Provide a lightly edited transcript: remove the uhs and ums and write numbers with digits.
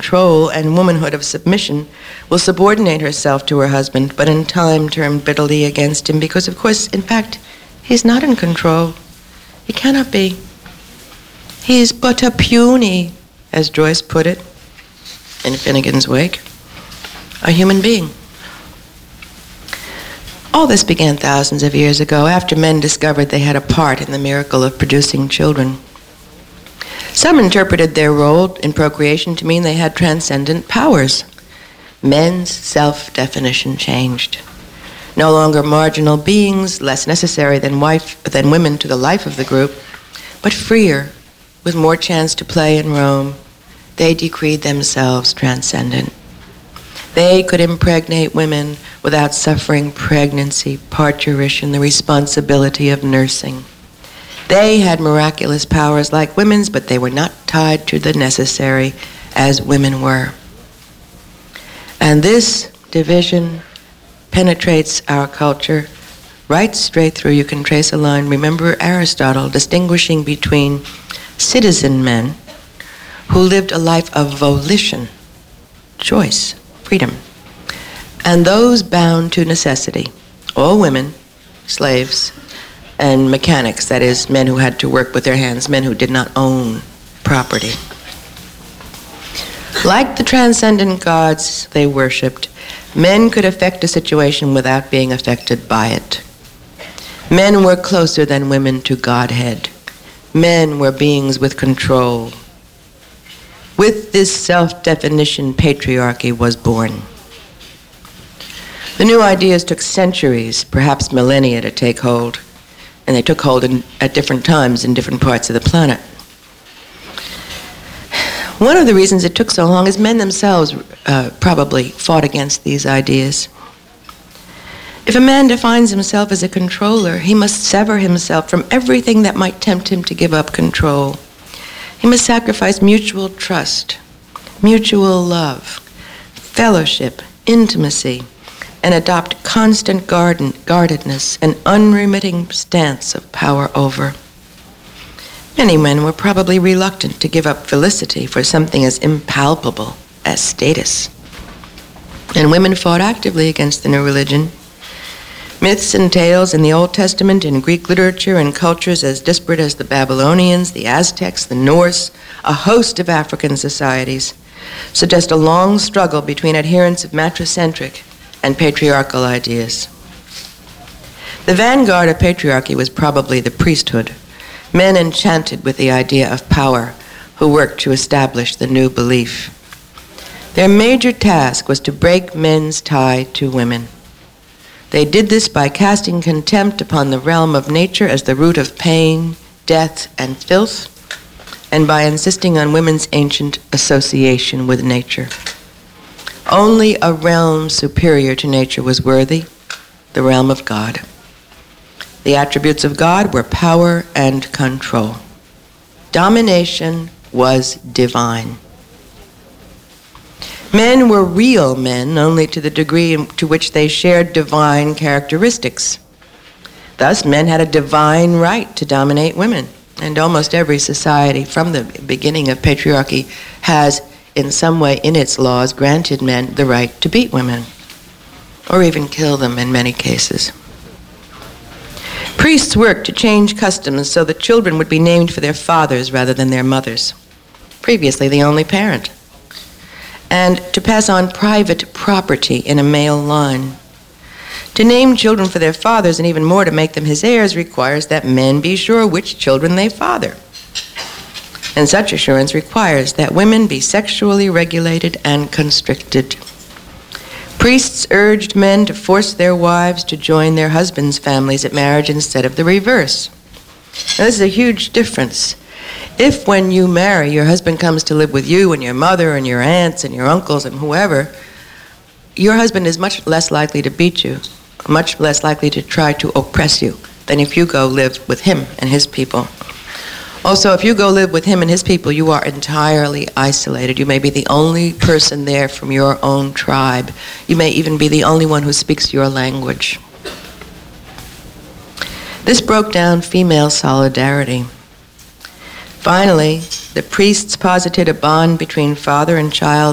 control and womanhood of submission, will subordinate herself to her husband, but in time turn bitterly against him because, of course, in fact, he's not in control. He cannot be. He's but a puny, as Joyce put it in Finnegan's Wake, a human being. All this began thousands of years ago after men discovered they had a part in the miracle of producing children. Some interpreted their role in procreation to mean they had transcendent powers. Men's self-definition changed. No longer marginal beings, less necessary than women to the life of the group, but freer, with more chance to play and roam, they decreed themselves transcendent. They could impregnate women without suffering pregnancy, parturition, the responsibility of nursing. They had miraculous powers like women's, but they were not tied to the necessary as women were. And this division penetrates our culture right straight through. You can trace a line. Remember Aristotle distinguishing between citizen men who lived a life of volition, choice, freedom, and those bound to necessity, all women, slaves, and mechanics, that is, men who had to work with their hands, men who did not own property. Like the transcendent gods they worshipped, men could affect a situation without being affected by it. Men were closer than women to Godhead. Men were beings with control. With this self-definition, patriarchy was born. The new ideas took centuries, perhaps millennia, to take hold, and they took hold at different times in different parts of the planet. One of the reasons it took so long is men themselves probably fought against these ideas. If a man defines himself as a controller, he must sever himself from everything that might tempt him to give up control. He must sacrifice mutual trust, mutual love, fellowship, intimacy, and adopt constant guardedness, an unremitting stance of power over. Many men were probably reluctant to give up felicity for something as impalpable as status. And women fought actively against the new religion. Myths and tales in the Old Testament, in Greek literature and cultures as disparate as the Babylonians, the Aztecs, the Norse, a host of African societies, suggest a long struggle between adherents of matricentric and patriarchal ideas. The vanguard of patriarchy was probably the priesthood, men enchanted with the idea of power who worked to establish the new belief. Their major task was to break men's tie to women. They did this by casting contempt upon the realm of nature as the root of pain, death, and filth, and by insisting on women's ancient association with nature. Only a realm superior to nature was worthy, the realm of God. The attributes of God were power and control. Domination was divine. Men were real men only to the degree to which they shared divine characteristics. Thus, men had a divine right to dominate women, and almost every society from the beginning of patriarchy has, in some way in its laws, granted men the right to beat women, or even kill them in many cases. Priests worked to change customs so that children would be named for their fathers rather than their mothers, previously the only parent, and to pass on private property in a male line. To name children for their fathers, and even more to make them his heirs, requires that men be sure which children they father. And such assurance requires that women be sexually regulated and constricted. Priests urged men to force their wives to join their husbands' families at marriage instead of the reverse. Now, this is a huge difference. If when you marry, your husband comes to live with you and your mother and your aunts and your uncles and whoever, your husband is much less likely to beat you, much less likely to try to oppress you than if you go live with him and his people. Also, if you go live with him and his people, you are entirely isolated. You may be the only person there from your own tribe. You may even be the only one who speaks your language. This broke down female solidarity. Finally, the priests posited a bond between father and child